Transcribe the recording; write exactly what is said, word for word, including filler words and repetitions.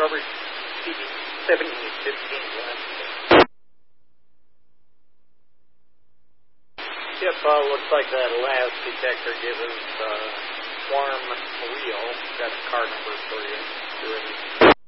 Strawberry C D seventy-eight fifteen. Yep, uh, looks like that last detector gives us uh, warm wheel. Got a car number for you. You ready?